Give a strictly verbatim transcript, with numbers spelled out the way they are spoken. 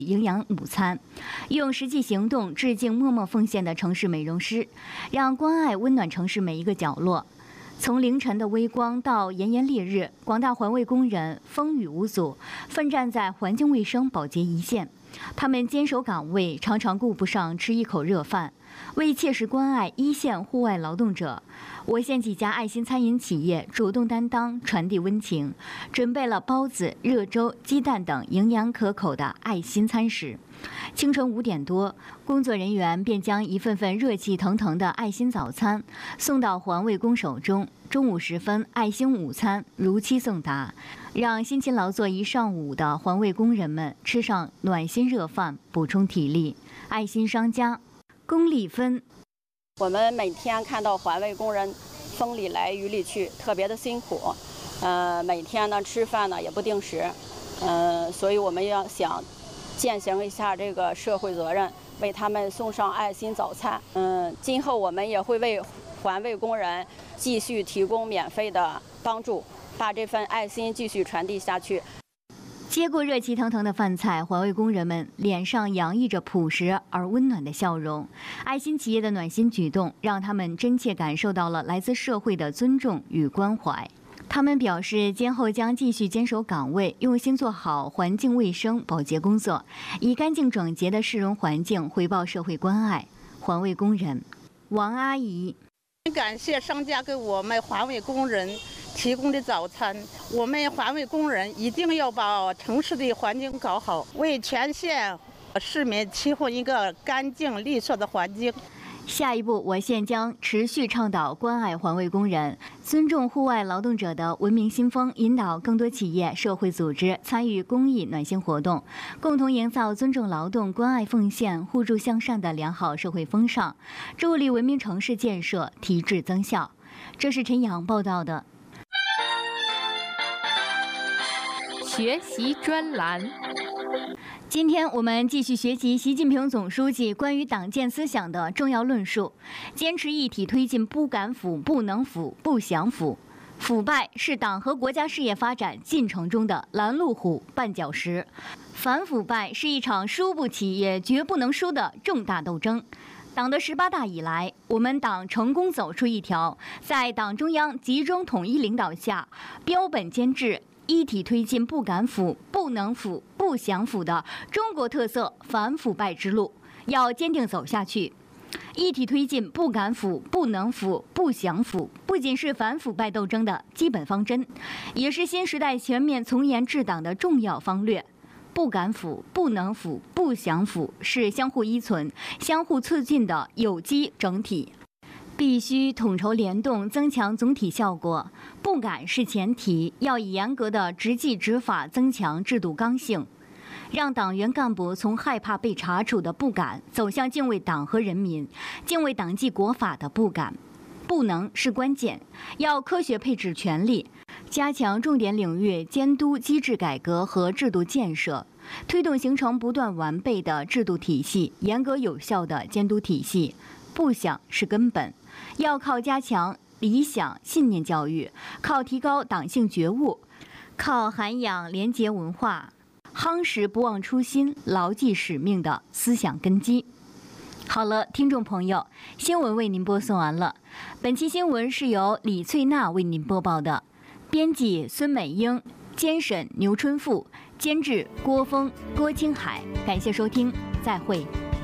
营养午餐，用实际行动致敬默默奉献的城市美容师，让关爱温暖城市每一个角落。从凌晨的微光到炎炎烈日，广大环卫工人风雨无阻，奋战在环境卫生保洁一线。他们坚守岗位，常常顾不上吃一口热饭。为切实关爱一线户外劳动者，我县几家爱心餐饮企业主动担当，传递温情，准备了包子、热粥、鸡蛋等营养可口的爱心餐食。清晨五点多，工作人员便将一份份热气腾腾的爱心早餐送到环卫工手中。中午时分，爱心午餐如期送达，让辛勤劳作一上午的环卫工人们吃上暖心热饭，补充体力。爱心商家龚丽芬， 我们每天看到环卫工人风里来雨里去，特别的辛苦。呃，每天呢吃饭呢也不定时，呃，所以我们要想践行一下这个社会责任，为他们送上爱心早餐。嗯，今后我们也会为环卫工人继续提供免费的帮助，把这份爱心继续传递下去。 接过热气腾腾的饭菜，环卫工人们脸上洋溢着朴实而温暖的笑容。爱心企业的暖心举动，让他们真切感受到了来自社会的尊重与关怀。他们表示，今后将继续坚守岗位，用心做好环境卫生保洁工作，以干净整洁的市容环境回报社会关爱。环卫工人王阿姨， 感谢商家给我们环卫工人提供的早餐，我们环卫工人一定要把城市的环境搞好，为全县市民提供一个干净利索的环境。 下一步，我县将持续倡导关爱环卫工人，尊重户外劳动者的文明新风，引导更多企业、社会组织参与公益暖心活动，共同营造尊重劳动、关爱奉献、互助向善的良好社会风尚，助力文明城市建设提质增效。这是陈阳报道的。 学习专栏。 今天我们继续学习习近平总书记关于党建思想的重要论述，坚持一体推进不敢腐、不能腐、不想腐。腐败是党和国家事业发展进程中的拦路虎、绊脚石，反腐败是一场输不起也绝不能输的重大斗争。党的十八大以来，我们党成功走出一条在党中央集中统一领导下，标本兼治、一体推进不敢腐、不能腐、不想腐的中国特色反腐败之路，要坚定走下去。一体推进不敢腐、不能腐、不想腐，不仅是反腐败斗争的基本方针，也是新时代全面从严治党的重要方略。不敢腐、不能腐、不想腐是相互依存、相互促进的有机整体。必须统筹联动，增强总体效果。不敢是前提，要以严格的执纪执法增强制度刚性，让党员干部从害怕被查处的不敢，走向敬畏党和人民、敬畏党纪国法的不敢。不能是关键，要科学配置权力，加强重点领域监督机制改革和制度建设，推动形成不断完备的制度体系、严格有效的监督体系。不想是根本，要靠加强理想信念教育，靠提高党性觉悟，靠涵养廉洁文化，夯实不忘初心、牢记使命的思想根基。好了，听众朋友，新闻为您播送完了。本期新闻是由李翠娜为您播报的，编辑孙美英，监审牛春富，监制郭峰、郭青海。感谢收听，再会。